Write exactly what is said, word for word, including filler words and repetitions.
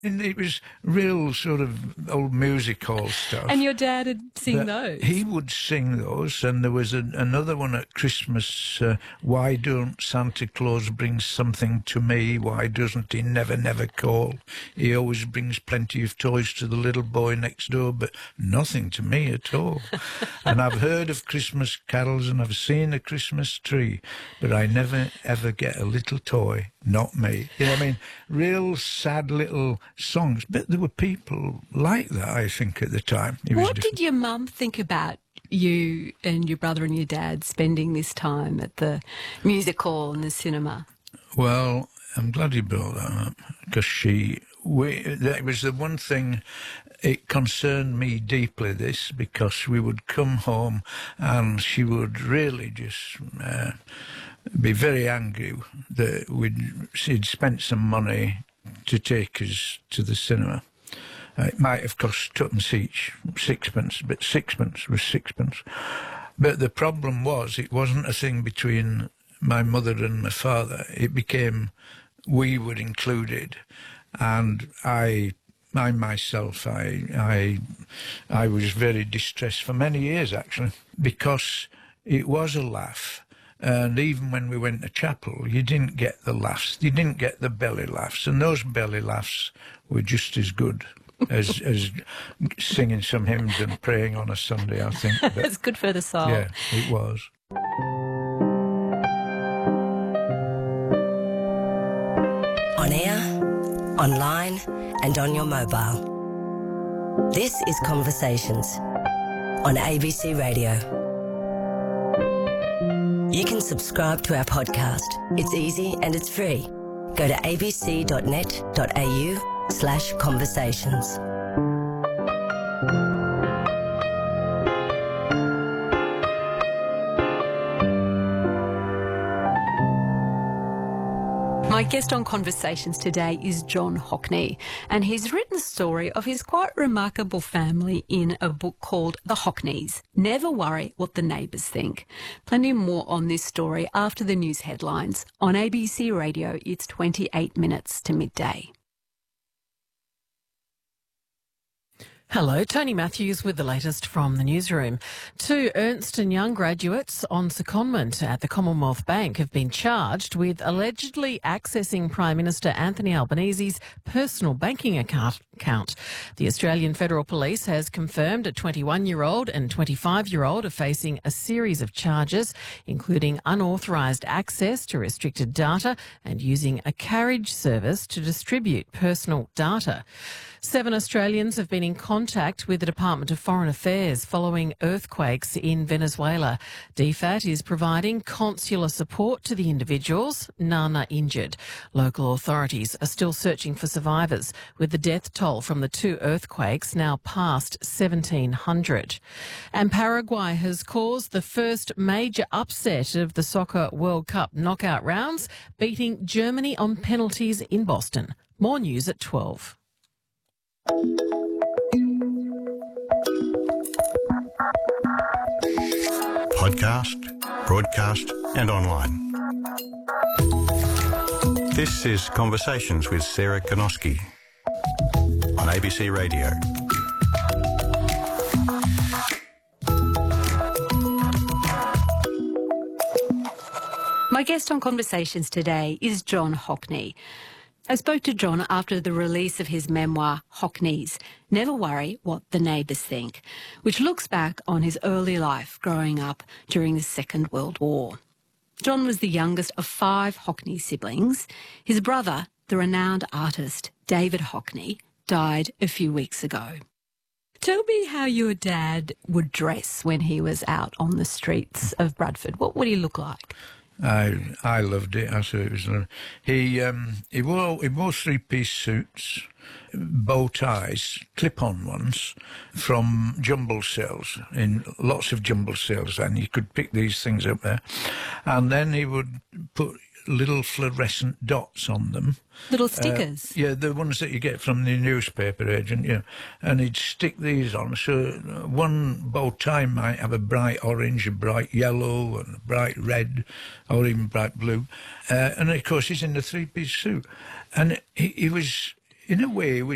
And it was real sort of old music hall stuff. And your dad would sing But those? He would sing those, and there was a, another one at Christmas, uh, Why Don't Santa Claus Bring Something to Me? Why doesn't he never, never call? He always brings plenty of toys to the little boy next door, but nothing to me at all. And I've heard of Christmas carols and I've seen a Christmas tree, but I never, ever get a little toy. Not me. You know what I mean? Real sad little songs. But there were people like that, I think, at the time. It was What different. did your mum think about you and your brother and your dad spending this time at the music hall and the cinema? Well, I'm glad you brought that up, because she... We, that was the one thing, it concerned me deeply, this, because we would come home and she would really just... Uh, be very angry that we'd she'd spent some money to take us to the cinema. Uh, it might have cost twopence each, sixpence, but sixpence was sixpence. But the problem was, it wasn't a thing between my mother and my father. It became we were included, and I, I myself, I, I, I was very distressed for many years actually, because it was a laugh. And even when we went to chapel, you didn't get the laughs. You didn't get the belly laughs. And those belly laughs were just as good as as singing some hymns and praying on a Sunday, I think. But, It's good for the soul. yeah, it was. On air, online, and on your mobile. This is Conversations on A B C Radio. You can subscribe to our podcast. It's easy and it's free. Go to abc.net.au slash conversations. My guest on Conversations today is John Hockney, and he's written the story of his quite remarkable family in a book called The Hockneys. Never worry what the neighbours think. Plenty more on this story after the news headlines. On A B C Radio, it's twenty-eight minutes to midday. Hello, Tony Matthews with the latest from the newsroom. Two Ernst and Young graduates on secondment at the Commonwealth Bank have been charged with allegedly accessing Prime Minister Anthony Albanese's personal banking account. The Australian Federal Police has confirmed a twenty-one-year-old and twenty-five-year-old are facing a series of charges, including unauthorised access to restricted data and using a carriage service to distribute personal data. Seven Australians have been in contact with the Department of Foreign Affairs following earthquakes in Venezuela. D F A T is providing consular support to the individuals. None are injured. Local authorities are still searching for survivors, with the death toll from the two earthquakes now past seventeen hundred. And Paraguay has caused the first major upset of the Soccer World Cup knockout rounds, beating Germany on penalties in Boston. More news at twelve. Podcast, broadcast and online. This is Conversations with Sarah Konoski on A B C Radio. My guest on Conversations today is John Hockney. I spoke to John after the release of his memoir, Hockneys, Never Worry What the Neighbours Think, which looks back on his early life growing up during the Second World War. John was the youngest of five Hockney siblings. His brother, the renowned artist David Hockney, died a few weeks ago. Tell me how your dad would dress when he was out on the streets of Bradford. What would he look like? I I loved it. I thought it was. He um he wore he wore three piece suits, bow ties, clip on ones, from jumble sales in lots of jumble sales, and you could pick these things up there, and then he would put little fluorescent dots on them. Little stickers? Uh, yeah, the ones that you get from the newspaper agent, yeah. And he'd stick these on. So one bow tie might have a bright orange, a bright yellow, and a bright red, or even bright blue. Uh, and, of course, he's in the three-piece suit. And he, he was, in a way, he was